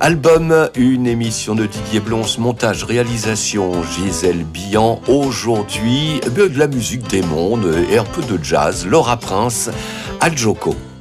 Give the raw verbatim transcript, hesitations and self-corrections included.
Album, une émission de Didier Blonce, montage, réalisation, Gisèle Bian. Aujourd'hui, de la musique des mondes et un peu de jazz, Laura Prince, Adjoko.